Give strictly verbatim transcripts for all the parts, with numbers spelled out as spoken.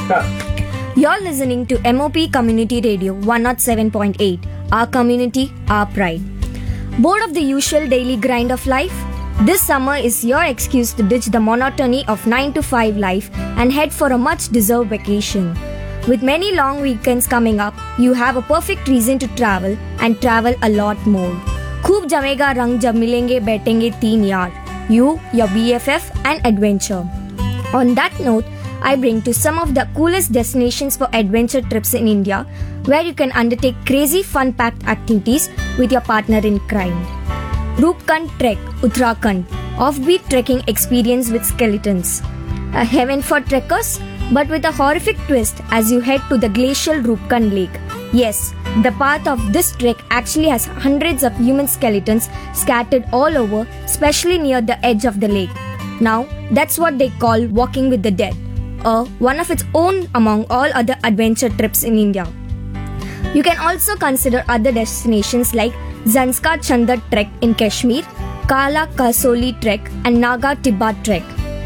You're listening to M O P Community Radio one oh seven point eight. Our community, our pride. Bored of the usual daily grind of life? This summer is your excuse to ditch the monotony of nine to five life and head for a much-deserved vacation. With many long weekends coming up, you have a perfect reason to travel and travel a lot more. खूब जमेगा रंग जब मिलेंगे बैठेंगे तीन यार. You, your B F F and adventure. On that note, I bring to some of the coolest destinations for adventure trips in India, where you can undertake crazy fun-packed activities with your partner in crime. Roopkund Trek, Uttarakhand, offbeat trekking experience with skeletons. A heaven for trekkers, but with a horrific twist as you head to the glacial Roopkund Lake. Yes, the path of this trek actually has hundreds of human skeletons scattered all over, especially near the edge of the lake. Now, that's what they call walking with the dead. Uh, one of its own among all other adventure trips in India. You can also consider other destinations like Zanskar Chandar Trek in Kashmir, Kala Kasoli Trek and Naga Tibba Trek.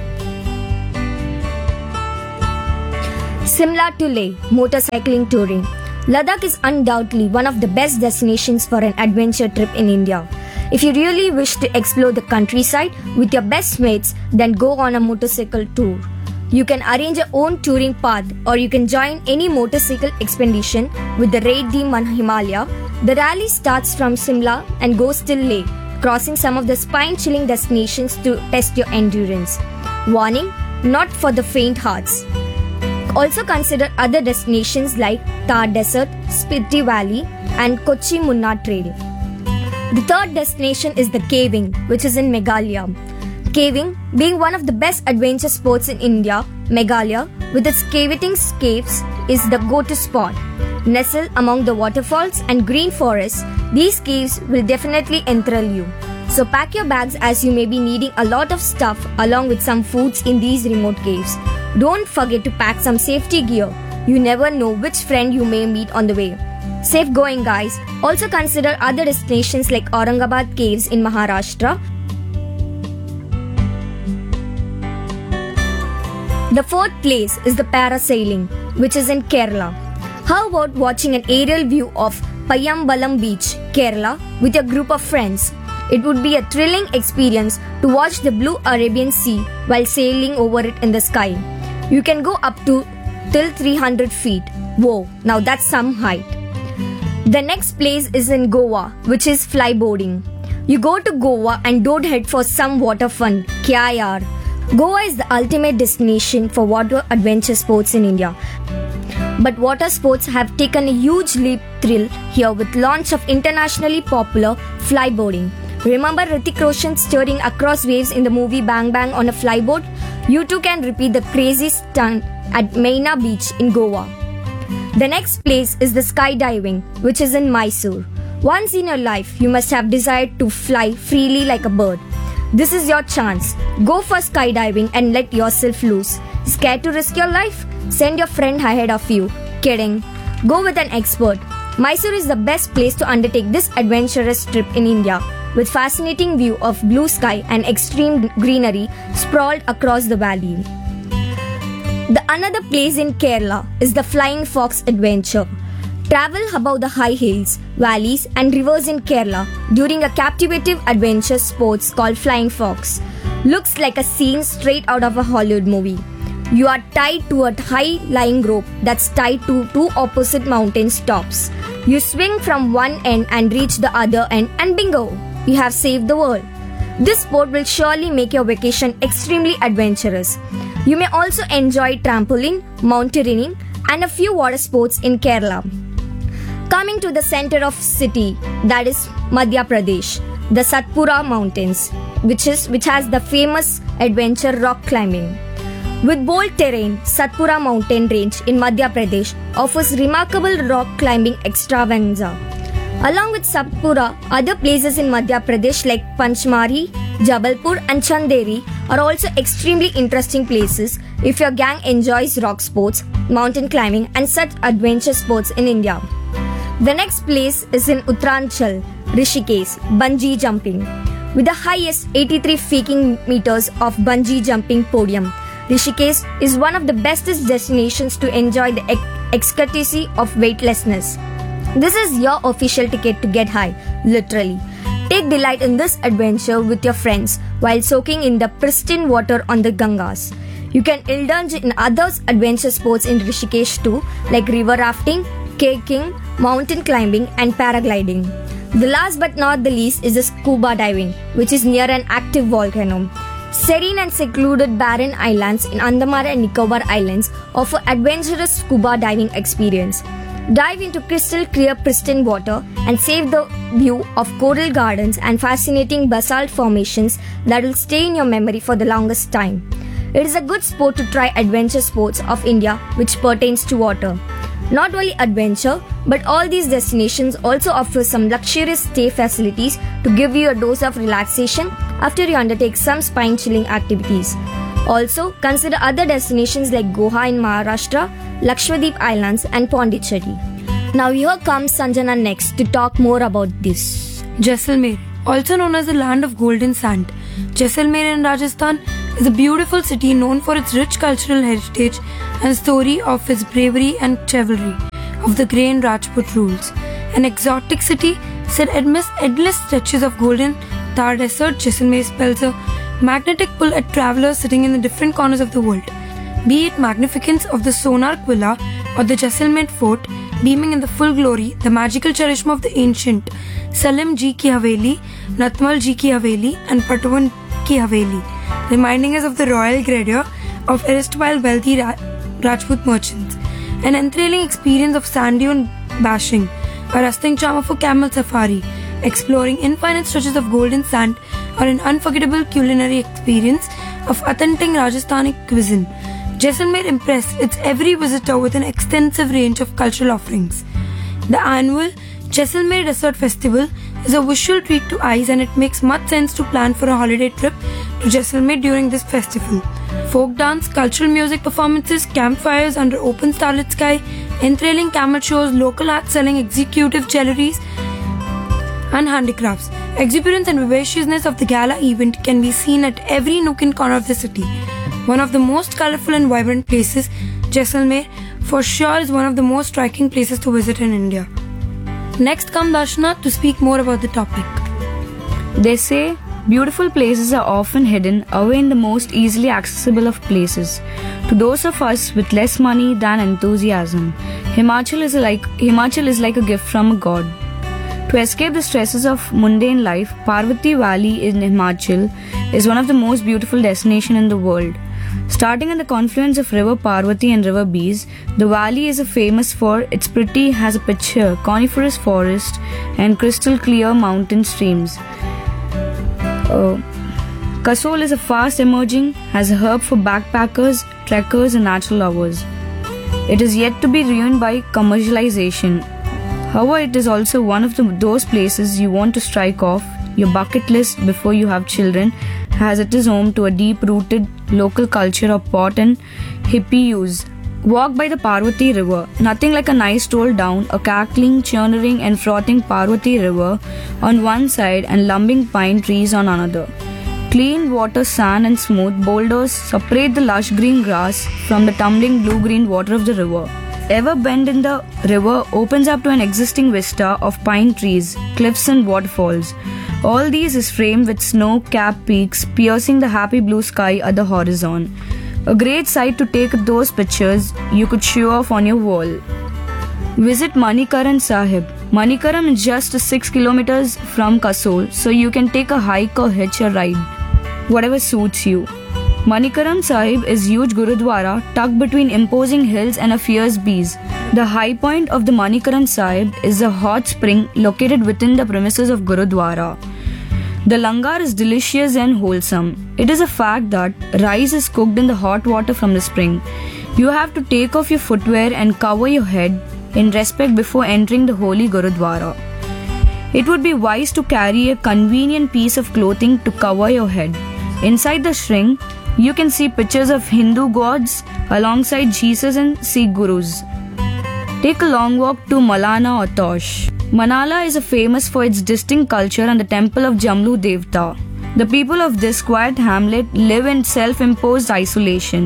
Simla to Leh, motorcycling touring. Ladakh is undoubtedly one of the best destinations for an adventure trip in India. If you really wish to explore the countryside with your best mates, then go on a motorcycle tour. You can arrange your own touring path or you can join any motorcycle expedition with the Raid the Himalaya. The rally starts from Simla and goes till Leh, crossing some of the spine-chilling destinations to test your endurance. Warning, not for the faint hearts. Also consider other destinations like Thar Desert, Spiti Valley and Kochi Munnar Trail. The third destination is the caving, which is in Meghalaya. Caving, being one of the best adventure sports in India, Meghalaya, with its cavating caves, is the go-to spot. Nestled among the waterfalls and green forests, these caves will definitely enthrall you. So pack your bags as you may be needing a lot of stuff along with some foods in these remote caves. Don't forget to pack some safety gear. You never know which friend you may meet on the way. Safe going, guys. Also consider other destinations like Aurangabad Caves in Maharashtra. The fourth place is the parasailing, which is in Kerala. How about watching an aerial view of Payyambalam Beach, Kerala, with a group of friends? It would be a thrilling experience to watch the blue Arabian Sea while sailing over it in the sky. You can go up to till three hundred feet. Whoa, now that's some height. The next place is in Goa, which is flyboarding. You go to Goa and don't head for some water fun. Kya yaar? Goa is the ultimate destination for water adventure sports in India. But water sports have taken a huge leap thrill here with launch of internationally popular flyboarding. Remember Hrithik Roshan steering across waves in the movie Bang Bang on a flyboard? You too can repeat the crazy stunt at Maina Beach in Goa. The next place is the skydiving, which is in Mysore. Once in your life, you must have desired to fly freely like a bird. This is your chance. Go for skydiving and let yourself loose. Scared to risk your life? Send your friend ahead of you. Kidding. Go with an expert. Mysore is the best place to undertake this adventurous trip in India, with fascinating view of blue sky and extreme greenery sprawled across the valley. The another place in Kerala is the Flying Fox Adventure. Travel above the high hills, valleys and rivers in Kerala during a captivating adventure sports called Flying Fox. Looks like a scene straight out of a Hollywood movie. You are tied to a high-lying rope that's tied to two opposite mountain tops. You swing from one end and reach the other end and bingo! You have saved the world. This sport will surely make your vacation extremely adventurous. You may also enjoy trampoline, mountaineering and a few water sports in Kerala. Coming to the center of city, that is Madhya Pradesh, the Satpura Mountains, which is which has the famous adventure rock climbing. With bold terrain, Satpura mountain range in Madhya Pradesh offers remarkable rock climbing extravaganza. Along with Satpura, other places in Madhya Pradesh like Panchmari, Jabalpur and Chanderi are also extremely interesting places if your gang enjoys rock sports, mountain climbing and such adventure sports in India. The next place is in Uttaranchal, Rishikesh, bungee jumping. With the highest eighty-three freaking meters of bungee jumping podium, Rishikesh is one of the bestest destinations to enjoy the ec- ecstasy of weightlessness. This is your official ticket to get high, literally. Take delight in this adventure with your friends while soaking in the pristine water on the Gangas. You can indulge in other adventure sports in Rishikesh too, like river rafting, kayaking, mountain climbing, and paragliding. The last but not the least is the scuba diving, which is near an active volcano. Serene and secluded barren islands in Andaman and Nicobar Islands offer adventurous scuba diving experience. Dive into crystal clear pristine water and save the view of coral gardens and fascinating basalt formations that will stay in your memory for the longest time. It is a good sport to try adventure sports of India which pertains to water. Not only adventure, but all these destinations also offer some luxurious stay facilities to give you a dose of relaxation after you undertake some spine-chilling activities. Also, consider other destinations like Goa in Maharashtra, Lakshadweep Islands and Pondicherry. Now here comes Sanjana next to talk more about this. Jaisalmer, also known as the land of golden sand. Jaisalmer in Rajasthan is a beautiful city known for its rich cultural heritage and story of its bravery and chivalry of the grey and Rajput rules. An exotic city set amidst endless stretches of golden Thar desert, Jaisalmer spells a magnetic pull at travelers sitting in the different corners of the world. Be it magnificence of the Sonark Villa or the Jaisalmer Fort, beaming in the full glory, the magical cherishma of the ancient Salim Ji Ki Haveli, Natmal Ji Ki Haveli and Patavan Ki Haveli, reminding us of the royal grandeur of erstwhile wealthy Ra- Rajput merchants. An enthralling experience of sand dune bashing, a rustling charm of a camel safari, exploring infinite stretches of golden sand, or an unforgettable culinary experience of authentic Rajasthani cuisine. Jaisalmer impressed its every visitor with an extensive range of cultural offerings. The annual Jaisalmer Desert Festival is a visual treat to eyes, and it makes much sense to plan for a holiday trip to Jaisalmer during this festival. Folk dance, cultural music performances, campfires under open starlit sky, enthralling camel shows, local arts selling executive jewelries and handicrafts. Exuberance and vivaciousness of the gala event can be seen at every nook and corner of the city. One of the most colorful and vibrant places, Jaisalmer for sure is one of the most striking places to visit in India. Next comes Darshana to speak more about the topic. They say beautiful places are often hidden away in the most easily accessible of places. To those of us with less money than enthusiasm, Himachal is like Himachal is like a gift from a god. To escape the stresses of mundane life, Parvati Valley in Himachal is one of the most beautiful destinations in the world. Starting at the confluence of River Parvati and River Bees, the valley is famous for its pretty has a picture, coniferous forest and crystal clear mountain streams. Uh, Kasol is a fast emerging as a hub for backpackers, trekkers and natural lovers. It is yet to be ruined by commercialization. However, it is also one of the, those places you want to strike off your bucket list before you have children, as it is home to a deep-rooted local culture of pot and hippie use. Walk by the Parvati River. Nothing like a nice stroll down a cackling, churning and frothing Parvati River on one side and lumbering pine trees on another. Clean water, sand and smooth boulders separate the lush green grass from the tumbling blue-green water of the river. Ever bend in the river opens up to an existing vista of pine trees, cliffs and waterfalls. All these is framed with snow-capped peaks piercing the happy blue sky at the horizon. A great sight to take those pictures you could show off on your wall. Visit Manikaran Sahib. Manikaran is just six kilometers from Kasol, so you can take a hike or hitch a ride, whatever suits you. Manikaran Sahib is huge Gurudwara tucked between imposing hills and a fierce breeze. The high point of the Manikaran Sahib is a hot spring located within the premises of Gurudwara. The langar is delicious and wholesome. It is a fact that rice is cooked in the hot water from the spring. You have to take off your footwear and cover your head in respect before entering the holy Gurudwara. It would be wise to carry a convenient piece of clothing to cover your head. Inside the shrine, you can see pictures of Hindu gods alongside Jesus and Sikh gurus. Take a long walk to Malana or Tosh. Manala is famous for its distinct culture and the temple of Jamlu Devta. The people of this quiet hamlet live in self-imposed isolation.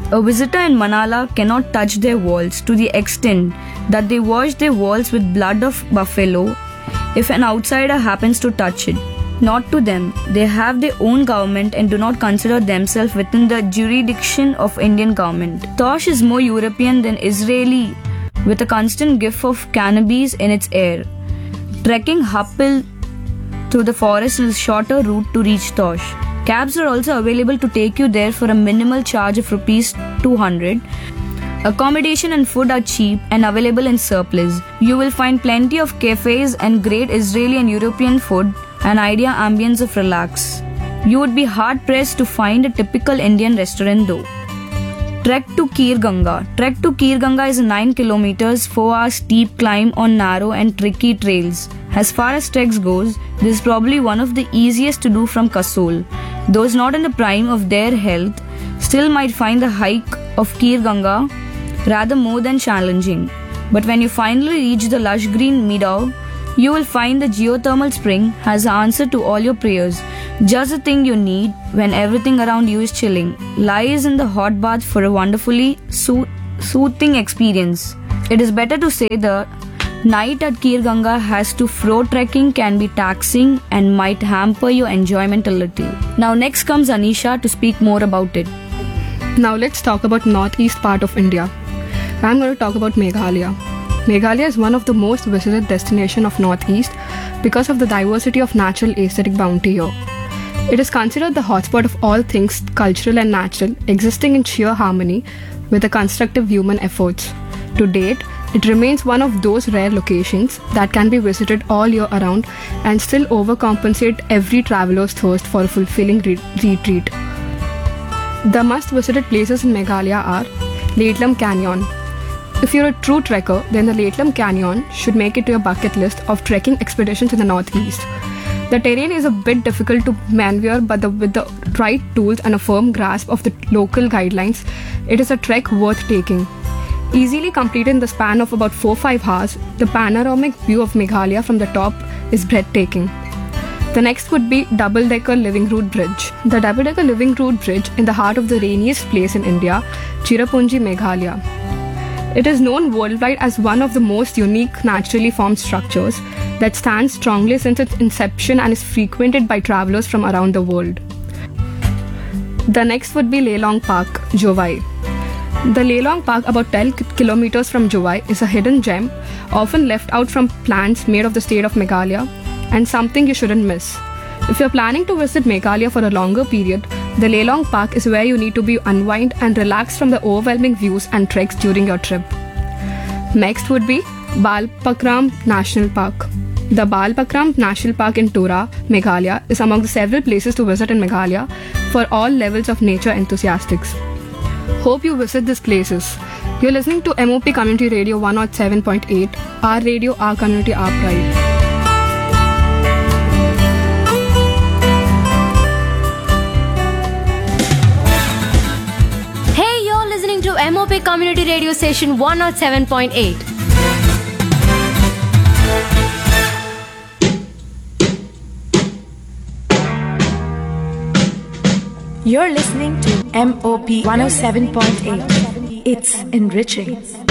A visitor in Manala cannot touch their walls to the extent that they wash their walls with blood of buffalo if an outsider happens to touch it. Not to them. They have their own government and do not consider themselves within the jurisdiction of Indian government. Tosh is more European than Israeli, with a constant whiff of cannabis in its air. Trekking uphill through the forest is a shorter route to reach Tosh. Cabs are also available to take you there for a minimal charge of rupees two hundred. Accommodation and food are cheap and available in surplus. You will find plenty of cafes and great Israeli and European food, an ideal ambience of relax. You would be hard pressed to find a typical Indian restaurant though. Trek to Kir Ganga. Trek to Kir Ganga is a nine kilometers, four hour steep climb on narrow and tricky trails. As far as treks goes, this is probably one of the easiest to do from Kasol. Those not in the prime of their health still might find the hike of Kir Ganga rather more than challenging. But when you finally reach the lush green meadow, you will find the geothermal spring has the answer to all your prayers. Just the thing you need when everything around you is chilling. Lies in the hot bath for a wonderfully sooth- soothing experience. It is better to say the night at Kir Ganga has to fro trekking can be taxing and might hamper your enjoyment a little. Now next comes Anisha to speak more about it. Now let's talk about northeast part of India. I'm going to talk about Meghalaya. Meghalaya is one of the most visited destinations of Northeast because of the diversity of natural aesthetic bounty here. It is considered the hotspot of all things cultural and natural, existing in sheer harmony with the constructive human efforts. To date, it remains one of those rare locations that can be visited all year around and still overcompensate every traveler's thirst for a fulfilling re- retreat. The must-visited places in Meghalaya are Latlam Canyon. If you're a true trekker, then the Latlam Canyon should make it to your bucket list of trekking expeditions in the northeast. The terrain is a bit difficult to maneuver, but the, with the right tools and a firm grasp of the local guidelines, it is a trek worth taking. Easily completed in the span of about four to five hours, the panoramic view of Meghalaya from the top is breathtaking. The next would be Double-Decker Living Root Bridge. The Double-Decker Living Root Bridge in the heart of the rainiest place in India, Cherrapunji, Meghalaya. It is known worldwide as one of the most unique naturally formed structures that stands strongly since its inception and is frequented by travelers from around the world. The next would be Lelong Park, Jowai. The Lelong Park, about ten kilometers from Jowai, is a hidden gem, often left out from plans made of the state of Meghalaya, and something you shouldn't miss. If you're planning to visit Meghalaya for a longer period, the Lelong Park is where you need to be unwind and relax from the overwhelming views and treks during your trip. Next would be Balpakram National Park. The Balpakram National Park in Tura, Meghalaya is among the several places to visit in Meghalaya for all levels of nature enthusiasts. Hope you visit these places. You're listening to M O P Community Radio one oh seven point eight, our radio, our community, our pride. To M O P Community Radio Station one oh seven point eight. You're listening to M O P one oh seven point eight. It's enriching.